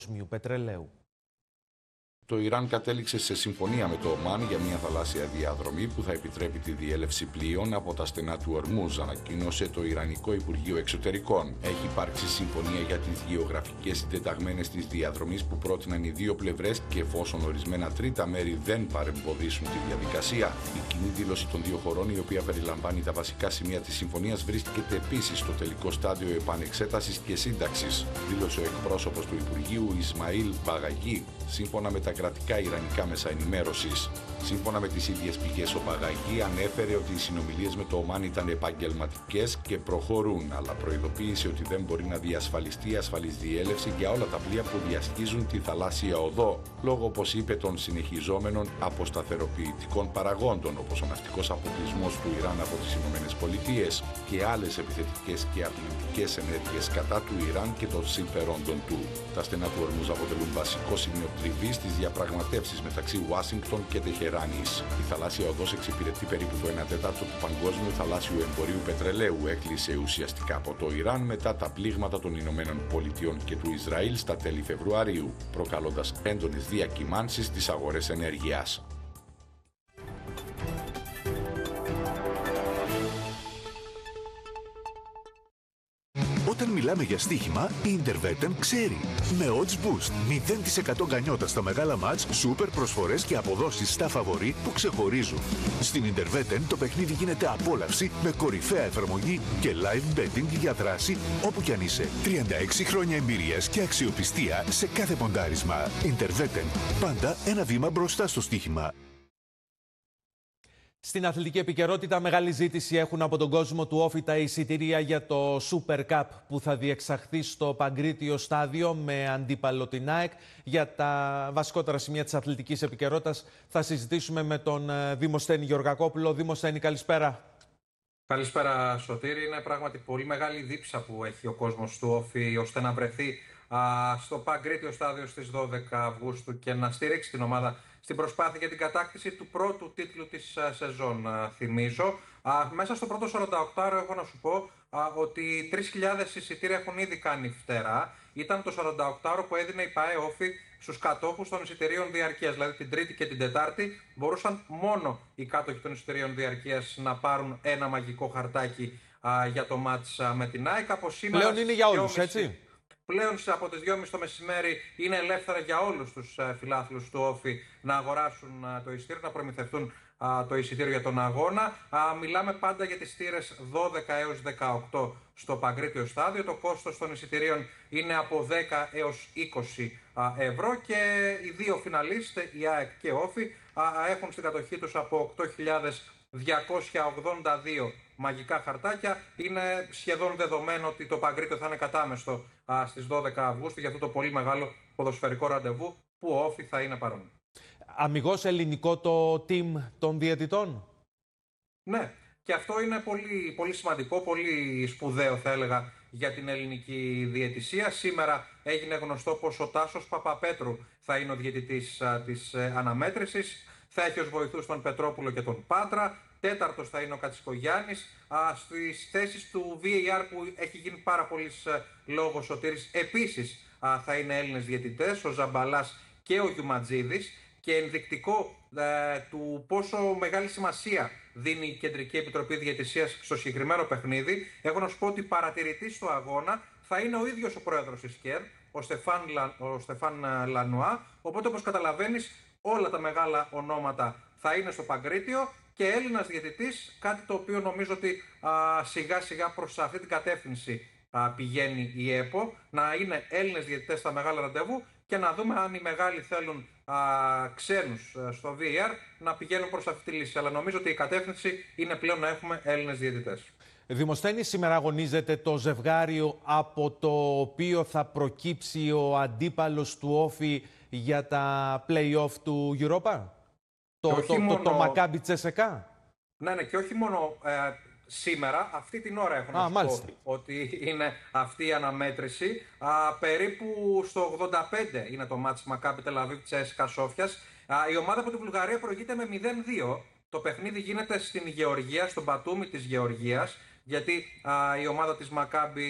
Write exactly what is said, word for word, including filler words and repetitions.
πετρελαίου. Το Ιράν κατέληξε σε συμφωνία με το Ομάν για μια θαλάσσια διαδρομή που θα επιτρέπει τη διέλευση πλοίων από τα στενά του Ορμούζ, ανακοίνωσε το Ιρανικό Υπουργείο Εξωτερικών. Έχει υπάρξει συμφωνία για τις γεωγραφικές συντεταγμένες της διαδρομής που πρότειναν οι δύο πλευρές και εφόσον ορισμένα τρίτα μέρη δεν παρεμποδίσουν τη διαδικασία. Η κοινή δήλωση των δύο χωρών, η οποία περιλαμβάνει τα βασικά σημεία της συμφωνίας, βρίσκεται επίσης στο τελικό στάδιο επανεξέτασης και σύνταξης, δήλωσε ο εκπρόσωπος του Υπουργείου Ισμαήλ Μπαγαγί, σύμφωνα με τα κρατικά ιρανικά μέσα ενημέρωσης. Σύμφωνα με τις ίδιες πηγές, ο Μπαγαγί ανέφερε ότι οι συνομιλίες με το Ομάν ήταν επαγγελματικές και προχωρούν, αλλά προειδοποίησε ότι δεν μπορεί να διασφαλιστεί ασφαλής διέλευση για όλα τα πλοία που διασχίζουν τη θαλάσσια οδό, λόγω, όπως είπε, των συνεχιζόμενων αποσταθεροποιητικών παραγόντων, όπως ο ναυτικός αποκλεισμός του Ιράν από τις ΗΠΑ και άλλες επιθετικές και απειλητικές ενέργειες κατά του Ιράν και των συμφερόντων του. Τα στενά του Ορμούζ αποτελούν βασικό σημείο τριβής στις διαπραγματεύσεις μεταξύ Ουάσιγκτον και Τεχεράνης. Η θαλάσσια οδός εξυπηρετεί περίπου το ένα τέταρτο του παγκόσμιου θαλάσσιου εμπορίου πετρελαίου. Έκλεισε ουσιαστικά από το Ιράν μετά τα πλήγματα των Ηνωμένων Πολιτειών και του Ισραήλ στα τέλη Φεβρουαρίου, προκαλώντας έντονες διακυμάνσεις στις αγορές ενέργειας. Όταν μιλάμε για στοίχημα, η Interveten ξέρει. Με Odds Boost, μηδέν τοις εκατό γκανιότα στα μεγάλα μάτς, σούπερ προσφορές και αποδόσεις στα φαβορί που ξεχωρίζουν. Στην Interveten το παιχνίδι γίνεται απόλαυση με κορυφαία εφαρμογή και live betting για δράση όπου κι αν είσαι. τριάντα έξι χρόνια εμπειρίας και αξιοπιστία σε κάθε ποντάρισμα. Interveten, πάντα ένα βήμα μπροστά στο στοίχημα. Στην αθλητική επικαιρότητα, μεγάλη ζήτηση έχουν από τον κόσμο του Όφη τα εισιτήρια για το Super Cup που θα διεξαχθεί στο Παγκρίτιο Στάδιο με αντίπαλο την ΑΕΚ. Για τα βασικότερα σημεία της αθλητικής επικαιρότητας θα συζητήσουμε με τον Δημοσθένη Γεωργακόπουλο. Δημοσθένη, καλησπέρα. Καλησπέρα, Σωτήρη. Είναι πράγματι πολύ μεγάλη δίψα που έχει ο κόσμος του Όφη ώστε να βρεθεί α, στο Παγκρίτιο Στάδιο στις δώδεκα Αυγούστου και να στηρίξει την ομάδα στην προσπάθεια για την κατάκτηση του πρώτου τίτλου της α, σεζόν. Α, θυμίζω, α, μέσα στο πρώτο σαράντα οκτώ ώρο έχω να σου πω α, ότι τρεις χιλιάδες εισιτήρια έχουν ήδη κάνει φτερά. Ήταν το σαράντα οκτώ ώρο που έδινε η ΠΑΕ Όφη στους κατόχους των εισιτηρίων διαρκείας. Δηλαδή την Τρίτη και την Τετάρτη μπορούσαν μόνο οι κάτοχοι των εισιτηρίων διαρκείας να πάρουν ένα μαγικό χαρτάκι α, για το μάτς α, με την ΑΕΚ. Από σήμερα, πλέον είναι για όλους, έτσι. Πλέον από τις δυόμιση το μεσημέρι είναι ελεύθερα για όλους τους φιλάθλους του Όφη να αγοράσουν το εισιτήριο, να προμηθευτούν το εισιτήριο για τον αγώνα. Μιλάμε πάντα για τις θύρες δώδεκα έως δεκαοκτώ στο Παγκρίτιο Στάδιο. Το κόστος των εισιτηρίων είναι από δέκα έως είκοσι ευρώ και οι δύο φιναλίστες, η ΑΕΚ και ο Όφη, έχουν στην κατοχή τους από οκτώ χιλιάδες διακόσια ογδόντα δύο μαγικά χαρτάκια. Είναι σχεδόν δεδομένο ότι το Παγκρίτιο θα είναι κατάμεστο α, στις δώδεκα Αυγούστου για αυτό το πολύ μεγάλο ποδοσφαιρικό ραντεβού που ο Όφη θα είναι παρόν. Αμιγώς ελληνικό το team των διαιτητών. Ναι, και αυτό είναι πολύ, πολύ σημαντικό, πολύ σπουδαίο θα έλεγα για την ελληνική διαιτησία. Σήμερα έγινε γνωστό πως ο Τάσος Παπαπέτρου θα είναι ο διαιτητής α, της ε, αναμέτρησης. Θα έχει ως βοηθούς τον Πετρόπουλο και τον Πάτρα. Τέταρτος θα είναι ο Κατσικογιάννης. Στις θέσεις του βι έι αρ που έχει γίνει πάρα πολύς λόγος, Σωτήρης, επίσης α, θα είναι Έλληνες διαιτητές, ο Ζαμπαλάς και ο Γιουματζίδης. Και ενδεικτικό ε, του πόσο μεγάλη σημασία δίνει η Κεντρική Επιτροπή Διαιτησίας στο συγκεκριμένο παιχνίδι, έχω να σου πω ότι παρατηρητής στο αγώνα θα είναι ο ίδιος ο πρόεδρος της ΚΕΡ, ο Στεφάν, ο Στεφάν Λανουά. Οπότε, όπως καταλαβαίνεις, όλα τα μεγάλα ονόματα θα είναι στο Παγκρίτιο και Έλληνας διαιτητής, κάτι το οποίο νομίζω ότι α, σιγά σιγά προς αυτή την κατεύθυνση α, πηγαίνει η ΕΠΟ, να είναι Έλληνες διαιτητές στα μεγάλα ραντεβού και να δούμε αν οι μεγάλοι θέλουν α, ξένους α, στο βι έι αρ να πηγαίνουν προς αυτή τη λύση. Αλλά νομίζω ότι η κατεύθυνση είναι πλέον να έχουμε Έλληνες διαιτητές. Δημοσθένη, σήμερα αγωνίζεται το ζευγάριο από το οποίο θα προκύψει ο αντίπαλος του Όφη για τα play-off του Europa. Το, το, μόνο... το, το Μακάμπι Τσεσεκά. Ναι, ναι, και όχι μόνο ε, σήμερα, αυτή την ώρα έχω να σου μάλιστα. πω ότι είναι αυτή η αναμέτρηση. Α, περίπου στο ογδόντα πέντε είναι το μάτς Μακάμπι Τελαβίβ Τσέσκα Σόφιας. Η ομάδα από τη Βουλγαρία προηγείται με μηδέν δύο. Το παιχνίδι γίνεται στην Γεωργία, στον Μπατούμι της Γεωργίας, γιατί α, η ομάδα της Μακάμπι